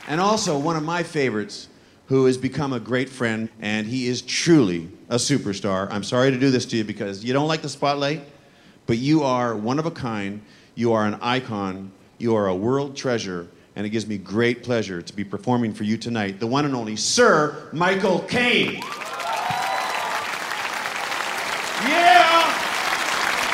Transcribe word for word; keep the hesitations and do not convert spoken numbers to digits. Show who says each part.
Speaker 1: And also one of my favorites, who has become a great friend, and he is truly a superstar. I'm sorry to do this to you because you don't like the spotlight, but you are one of a kind, you are an icon, you are a world treasure, and it gives me great pleasure to be performing for you tonight, the one and only Sir Michael Caine.